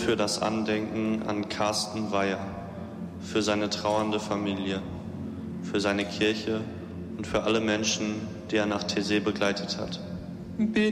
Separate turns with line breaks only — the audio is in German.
für das Andenken an Carsten Weyer, für seine trauernde Familie, für seine Kirche und für alle Menschen, die er nach Taizé begleitet hat.
Bitte